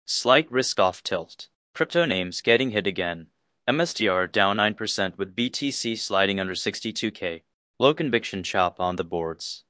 Slight risk-off tilt. Crypto names getting hit again. MSTR down 9% with BTC sliding under 62K. Low conviction chop on the boards.